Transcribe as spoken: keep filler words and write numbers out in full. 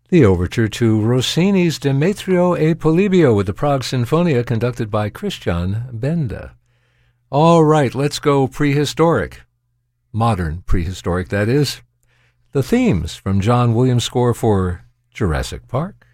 The overture to Rossini's Demetrio e Polibio with the Prague Sinfonia conducted by Christian Benda. All right, let's go prehistoric. Modern prehistoric, that is. The themes from John Williams' score for Jurassic Park.